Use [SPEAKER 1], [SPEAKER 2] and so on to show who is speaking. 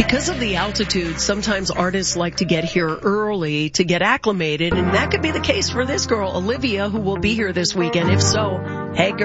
[SPEAKER 1] Because of the altitude, sometimes artists like to get here early to get acclimated, and that could be the case for this girl, Olivia, who will be here this weekend. If so, hey girl.